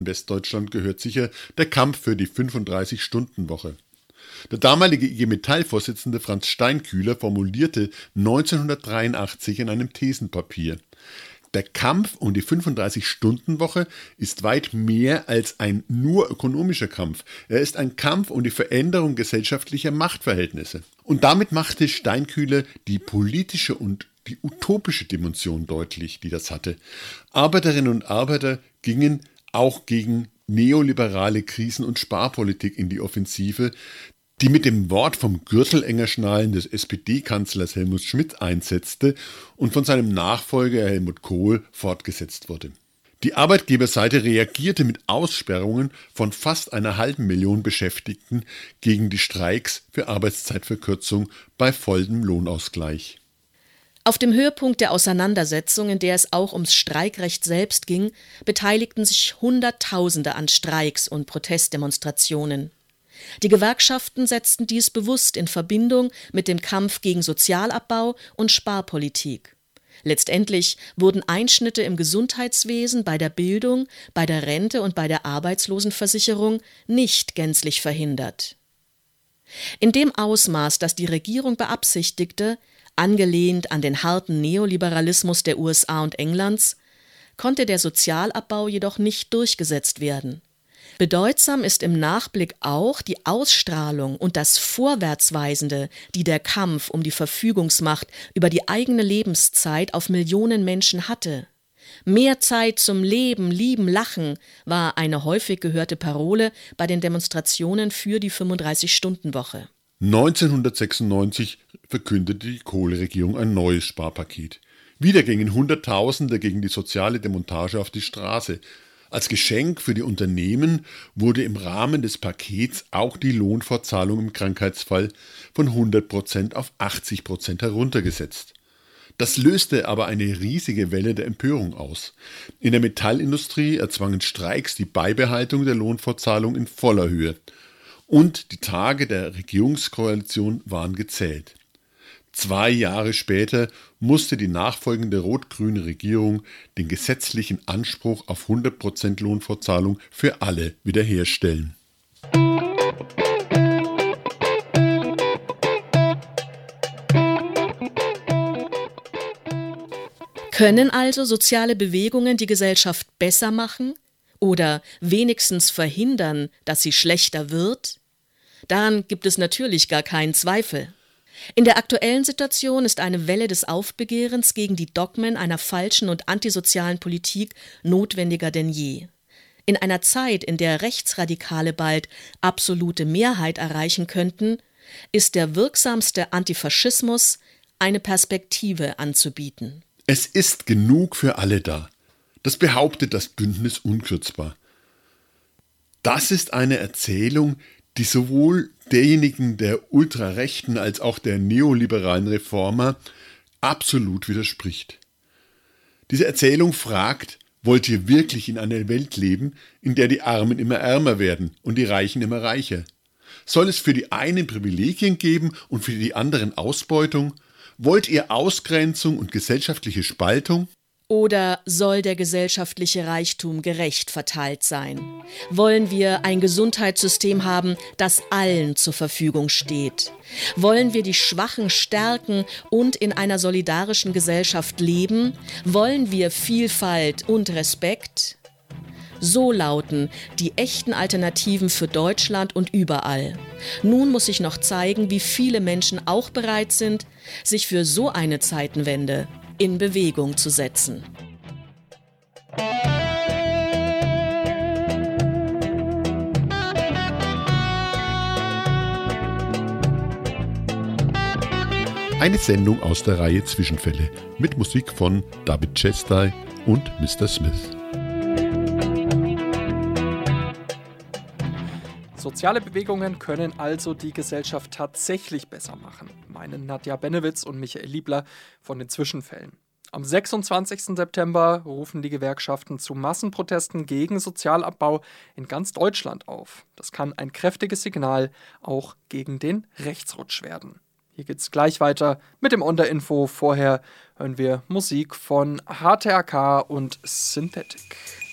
Westdeutschland gehört sicher der Kampf für die 35-Stunden-Woche. Der damalige IG Metall-Vorsitzende Franz Steinkühler formulierte 1983 in einem Thesenpapier: Der Kampf um die 35-Stunden-Woche ist weit mehr als ein nur ökonomischer Kampf. Er ist ein Kampf um die Veränderung gesellschaftlicher Machtverhältnisse. Und damit machte Steinkühler die politische und die utopische Dimension deutlich, die das hatte. Arbeiterinnen und Arbeiter gingen auch gegen neoliberale Krisen- und Sparpolitik in die Offensive, die mit dem Wort vom Gürtel enger schnallen des SPD-Kanzlers Helmut Schmidt einsetzte und von seinem Nachfolger Helmut Kohl fortgesetzt wurde. Die Arbeitgeberseite reagierte mit Aussperrungen von fast 500.000 Beschäftigten gegen die Streiks für Arbeitszeitverkürzung bei vollem Lohnausgleich. Auf dem Höhepunkt der Auseinandersetzung, in der es auch ums Streikrecht selbst ging, beteiligten sich Hunderttausende an Streiks und Protestdemonstrationen. Die Gewerkschaften setzten dies bewusst in Verbindung mit dem Kampf gegen Sozialabbau und Sparpolitik. Letztendlich wurden Einschnitte im Gesundheitswesen, bei der Bildung, bei der Rente und bei der Arbeitslosenversicherung nicht gänzlich verhindert. In dem Ausmaß, das die Regierung beabsichtigte, angelehnt an den harten Neoliberalismus der USA und Englands, konnte der Sozialabbau jedoch nicht durchgesetzt werden. Bedeutsam ist im Nachblick auch die Ausstrahlung und das Vorwärtsweisende, die der Kampf um die Verfügungsmacht über die eigene Lebenszeit auf Millionen Menschen hatte. Mehr Zeit zum Leben, Lieben, Lachen war eine häufig gehörte Parole bei den Demonstrationen für die 35-Stunden-Woche. 1996 verkündete die Kohl-Regierung ein neues Sparpaket. Wieder gingen Hunderttausende gegen die soziale Demontage auf die Straße. Als Geschenk für die Unternehmen wurde im Rahmen des Pakets auch die Lohnfortzahlung im Krankheitsfall von 100% auf 80% heruntergesetzt. Das löste aber eine riesige Welle der Empörung aus. In der Metallindustrie erzwangen Streiks die Beibehaltung der Lohnfortzahlung in voller Höhe. Und die Tage der Regierungskoalition waren gezählt. 2 Jahre später musste die nachfolgende rot-grüne Regierung den gesetzlichen Anspruch auf 100% Lohnfortzahlung für alle wiederherstellen. Können also soziale Bewegungen die Gesellschaft besser machen oder wenigstens verhindern, dass sie schlechter wird? Daran gibt es natürlich gar keinen Zweifel. In der aktuellen Situation ist eine Welle des Aufbegehrens gegen die Dogmen einer falschen und antisozialen Politik notwendiger denn je. In einer Zeit, in der Rechtsradikale bald absolute Mehrheit erreichen könnten, ist der wirksamste Antifaschismus eine Perspektive anzubieten. Es ist genug für alle da. Das behauptet das Bündnis unkürzbar. Das ist eine Erzählung, die sowohl derjenigen der Ultrarechten als auch der neoliberalen Reformer absolut widerspricht. Diese Erzählung fragt: Wollt ihr wirklich in einer Welt leben, in der die Armen immer ärmer werden und die Reichen immer reicher? Soll es für die einen Privilegien geben und für die anderen Ausbeutung? Wollt ihr Ausgrenzung und gesellschaftliche Spaltung? Oder soll der gesellschaftliche Reichtum gerecht verteilt sein? Wollen wir ein Gesundheitssystem haben, das allen zur Verfügung steht? Wollen wir die Schwachen stärken und in einer solidarischen Gesellschaft leben? Wollen wir Vielfalt und Respekt? So lauten die echten Alternativen für Deutschland und überall. Nun muss sich noch zeigen, wie viele Menschen auch bereit sind, sich für so eine Zeitenwende in Bewegung zu setzen. Eine Sendung aus der Reihe Zwischenfälle mit Musik von David Chestai und Mr. Smith. Soziale Bewegungen können also die Gesellschaft tatsächlich besser machen, meinen Nadja Benewitz und Michael Liebler von den Zwischenfällen. Am 26. September rufen die Gewerkschaften zu Massenprotesten gegen Sozialabbau in ganz Deutschland auf. Das kann ein kräftiges Signal auch gegen den Rechtsrutsch werden. Hier geht's gleich weiter mit dem On-der-Info. Vorher hören wir Musik von HTRK und Synthetic.